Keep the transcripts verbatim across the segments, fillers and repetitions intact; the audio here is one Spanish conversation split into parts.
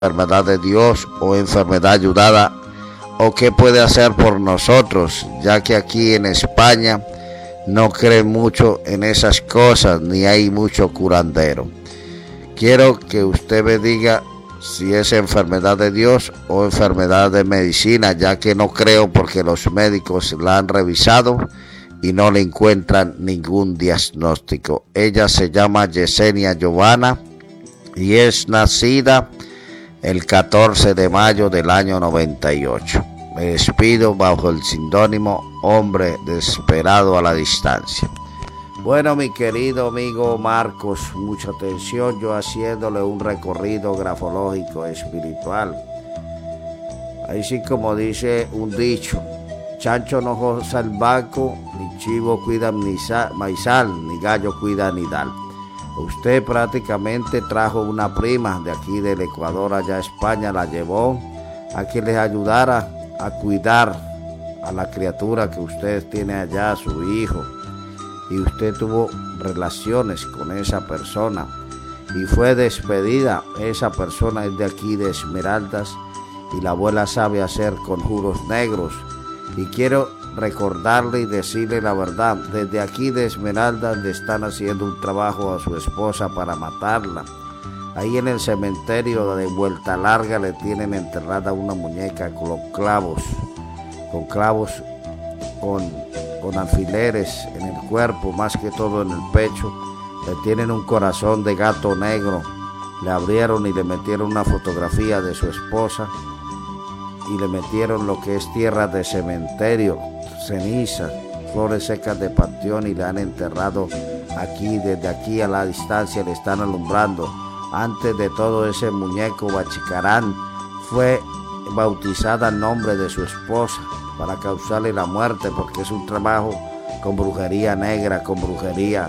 enfermedad de Dios o enfermedad ayudada, o qué puede hacer por nosotros, ya que aquí en España no creen mucho en esas cosas, ni hay mucho curandero. Quiero que usted me diga si es enfermedad de Dios o enfermedad de medicina, ya que no creo porque los médicos la han revisado y no le encuentran ningún diagnóstico. Ella se llama Yesenia Giovanna y es nacida el catorce de mayo del año noventa y ocho. Me despido bajo el seudónimo Hombre Desesperado a la Distancia. Bueno, mi querido amigo Marcos, mucha atención, yo haciéndole un recorrido grafológico espiritual. Ahí sí, como dice un dicho, chancho no goza el banco, ni chivo cuida maizal, ni gallo cuida nidal. Usted prácticamente trajo una prima de aquí del Ecuador allá a España, la llevó a que les ayudara a cuidar a la criatura que usted tiene allá, su hijo, y usted tuvo relaciones con esa persona y fue despedida. Esa persona es de aquí de Esmeraldas y la abuela sabe hacer conjuros negros, y quiero recordarle y decirle la verdad, desde aquí de Esmeraldas le están haciendo un trabajo a su esposa para matarla. Ahí en el cementerio de Vuelta Larga le tienen enterrada una muñeca con clavos, con clavos, con, con alfileres en el cuerpo, más que todo en el pecho. Le tienen un corazón de gato negro, le abrieron y le metieron una fotografía de su esposa y le metieron lo que es tierra de cementerio, ceniza, flores secas de panteón, y le han enterrado aquí, desde aquí a la distancia le están alumbrando. Antes de todo, ese muñeco Bachicarán fue bautizada en nombre de su esposa para causarle la muerte, porque es un trabajo con brujería negra, con brujería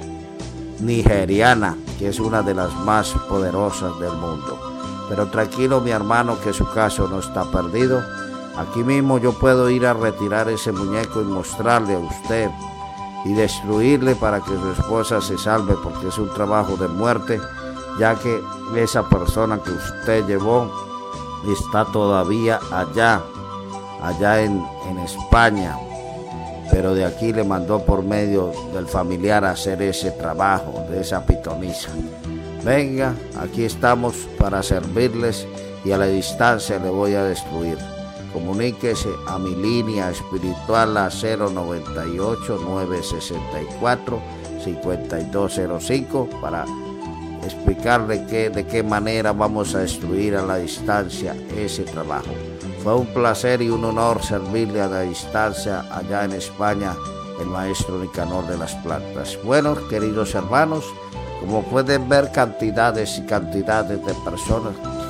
nigeriana, que es una de las más poderosas del mundo. Pero tranquilo, mi hermano, que su caso no está perdido. Aquí mismo yo puedo ir a retirar ese muñeco y mostrarle a usted y destruirle para que su esposa se salve, porque es un trabajo de muerte, ya que esa persona que usted llevó está todavía allá, allá en, en España, pero de aquí le mandó por medio del familiar a hacer ese trabajo de esa pitonisa. Venga, aquí estamos para servirles y a la distancia le voy a destruir. Comuníquese a mi línea espiritual a cero noventa y ocho, nueve sesenta y cuatro, cincuenta y dos cero cinco para explicarle que, de qué manera vamos a destruir a la distancia ese trabajo. Fue un placer y un honor servirle a la distancia allá en España, el maestro Nicanor de las Plantas. Bueno, queridos hermanos, como pueden ver, cantidades y cantidades de personas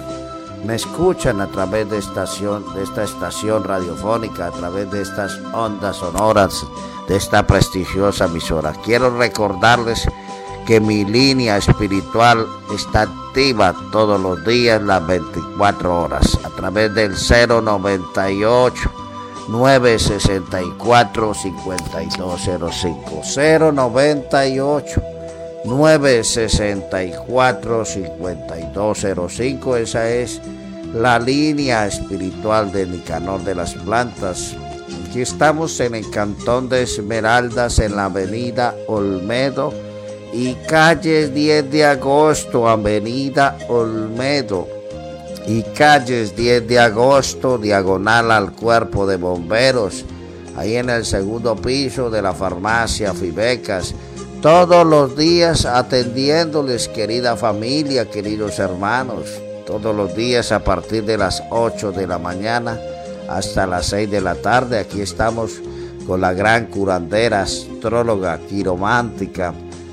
me escuchan a través de, estación, de esta estación radiofónica, a través de estas ondas sonoras de esta prestigiosa emisora. Quiero recordarles que mi línea espiritual está activa todos los días, las veinticuatro horas, a través del cero noventa y ocho, nueve sesenta y cuatro, cincuenta y dos cero cinco, cero noventa y ocho, nueve sesenta y cuatro, cincuenta y dos cero cinco. Esa es la línea espiritual de Nicanor de las Plantas. Aquí estamos en el cantón de Esmeraldas, en la avenida Olmedo y calles diez de agosto, avenida Olmedo y calles diez de agosto, diagonal al Cuerpo de Bomberos, ahí en el segundo piso de la farmacia Fibecas. Todos los días atendiéndoles, querida familia, queridos hermanos, todos los días a partir de las ocho de la mañana hasta las seis de la tarde. Aquí estamos con la gran curandera, astróloga, quiromántica,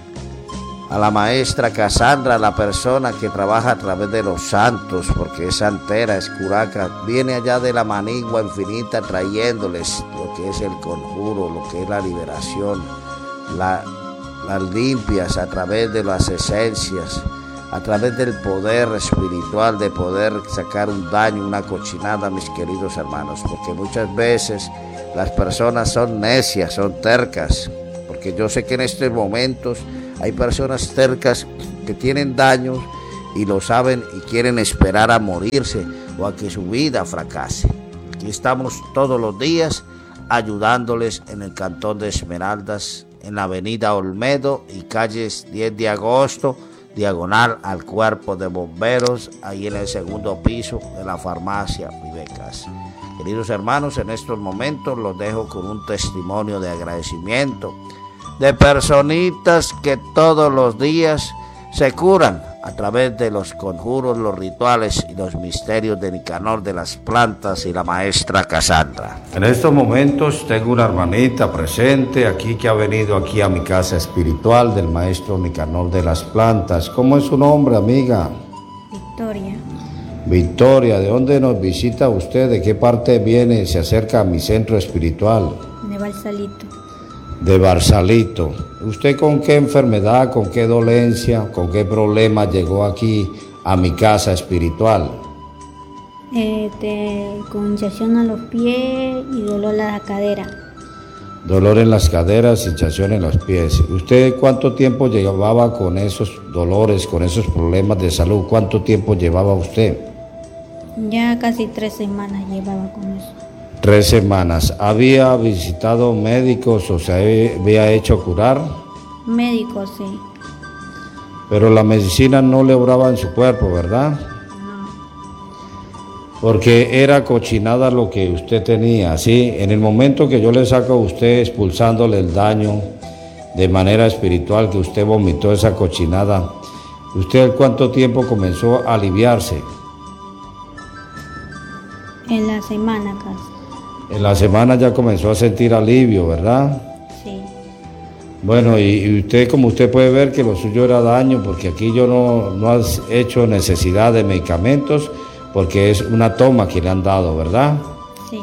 a la maestra Casandra, la persona que trabaja a través de los santos, porque es santera, es curaca, viene allá de la manigua infinita trayéndoles lo que es el conjuro, lo que es la liberación, la las limpias a través de las esencias, a través del poder espiritual de poder sacar un daño, una cochinada, mis queridos hermanos, porque muchas veces las personas son necias, son tercas, porque yo sé que en estos momentos hay personas tercas que tienen daños y lo saben y quieren esperar a morirse o a que su vida fracase. Aquí estamos todos los días ayudándoles en el Cantón de Esmeraldas, en la avenida Olmedo y calles diez de agosto, diagonal al Cuerpo de Bomberos, ahí en el segundo piso de la farmacia Vivecas. Queridos hermanos, en estos momentos los dejo con un testimonio de agradecimiento de personitas que todos los días se curan a través de los conjuros, los rituales y los misterios de Nicanor de las Plantas y la maestra Casandra. En estos momentos tengo una hermanita presente aquí que ha venido aquí a mi casa espiritual del maestro Nicanor de las Plantas. ¿Cómo es su nombre, amiga? Victoria. Victoria, ¿de dónde nos visita usted? ¿De qué parte viene y se acerca a mi centro espiritual? De Barsalito. De Barsalito. ¿Usted con qué enfermedad, con qué dolencia, con qué problema llegó aquí a mi casa espiritual? Este, con hinchazón a los pies y dolor a la cadera. Dolor en las caderas, hinchazón en los pies. ¿Usted cuánto tiempo llevaba con esos dolores, con esos problemas de salud? ¿Cuánto tiempo llevaba usted? Ya casi tres semanas llevaba con eso. Tres semanas. ¿Había visitado médicos o se había hecho curar? Médicos, sí. Pero la medicina no le obraba en su cuerpo, ¿verdad? No. Porque era cochinada lo que usted tenía, ¿sí? En el momento que yo le saco a usted expulsándole el daño de manera espiritual, que usted vomitó esa cochinada, ¿usted cuánto tiempo comenzó a aliviarse? En la semana casi. En la semana ya comenzó a sentir alivio, ¿verdad? Sí. Bueno, y, y usted, como usted puede ver, que lo suyo era daño, porque aquí yo no, no he hecho necesidad de medicamentos, porque es una toma que le han dado, ¿verdad? Sí.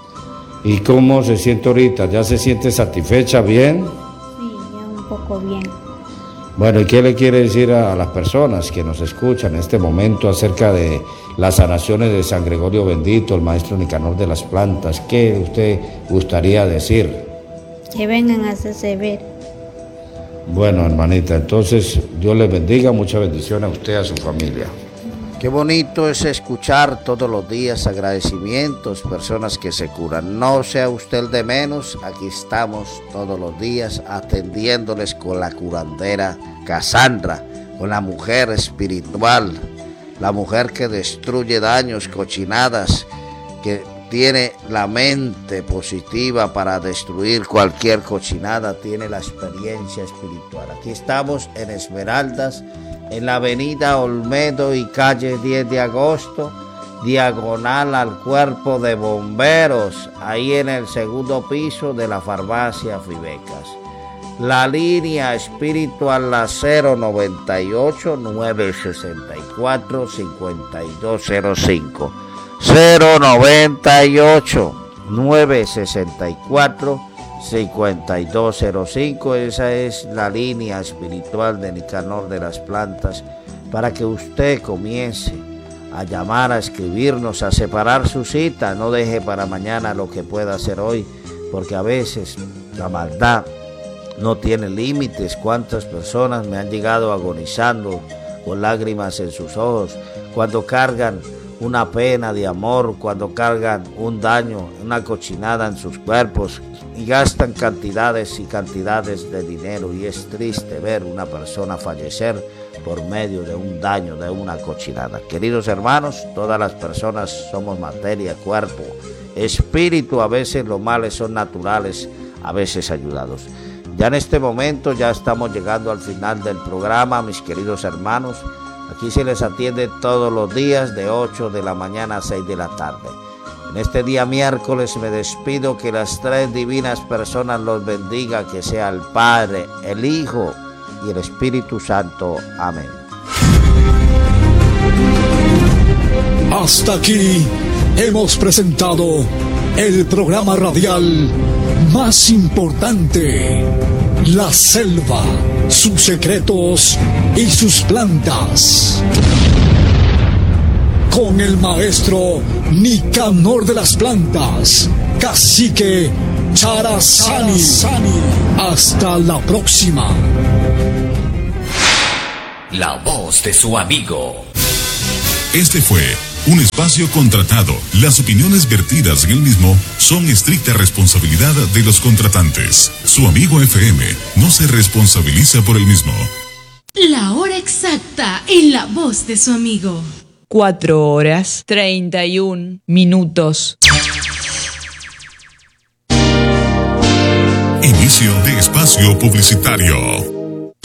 ¿Y cómo se siente ahorita? ¿Ya se siente satisfecha, bien? Sí, ya un poco bien. Bueno, ¿y qué le quiere decir a, a las personas que nos escuchan en este momento acerca de las sanaciones de San Gregorio Bendito, el maestro Nicanor de las Plantas? ¿Qué usted gustaría decir? Que vengan a hacerse ver. Bueno, hermanita, entonces Dios les bendiga, mucha bendición a usted y a su familia. Qué bonito es escuchar todos los días agradecimientos, personas que se curan. No sea usted de menos, aquí estamos todos los días atendiéndoles con la curandera Casandra, con la mujer espiritual, la mujer que destruye daños, cochinadas, que tiene la mente positiva para destruir cualquier cochinada, tiene la experiencia espiritual. Aquí estamos en Esmeraldas, en la avenida Olmedo y calle diez de agosto, diagonal al Cuerpo de Bomberos, ahí en el segundo piso de la farmacia Vivecas. La línea espiritual, la cero noventa y ocho, nueve sesenta y cuatro, cincuenta y dos cero cinco. cero noventa y ocho, nueve sesenta y cuatro, cincuenta y dos cero cinco. Esa es la línea espiritual de Nicanor de las Plantas, para que usted comience a llamar, a escribirnos, a separar su cita. No deje para mañana lo que pueda hacer hoy, porque a veces la maldad no tiene límites. Cuántas personas me han llegado agonizando con lágrimas en sus ojos, cuando cargan una pena de amor, cuando cargan un daño, una cochinada en sus cuerpos y gastan cantidades y cantidades de dinero, y es triste ver una persona fallecer por medio de un daño, de una cochinada. Queridos hermanos, todas las personas somos materia, cuerpo, espíritu. A veces los males son naturales, a veces ayudados. Ya en este momento ya estamos llegando al final del programa, mis queridos hermanos. Aquí se les atiende todos los días de ocho de la mañana a seis de la tarde. En este día miércoles me despido, que las tres divinas personas los bendiga, que sea el Padre, el Hijo y el Espíritu Santo. Amén. Hasta aquí hemos presentado el programa radial más importante, La Selva, sus secretos y sus plantas, con el maestro Nicanor de las Plantas, Cacique Charazani. Hasta la próxima. la voz de su amigo. Este fue un espacio contratado. Las opiniones vertidas en el mismo son estricta responsabilidad de los contratantes. Su amigo F M no se responsabiliza por el mismo. La hora exacta en la voz de su amigo. Cuatro horas, treinta y un minutos. Inicio de espacio publicitario.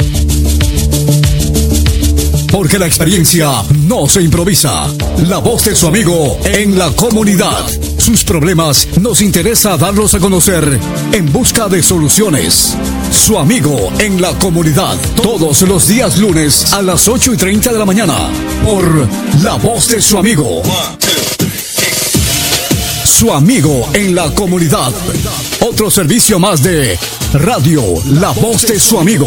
Porque la experiencia no se improvisa. La voz de su amigo en la comunidad. Sus problemas nos interesa darlos a conocer en busca de soluciones. Su amigo en la comunidad. Todos los días lunes a las ocho y treinta de la mañana. Por La Voz de su amigo. Su amigo en la comunidad. Otro servicio más de Radio La Voz de su amigo.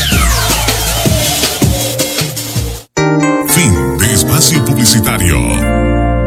Fin de espacio publicitario.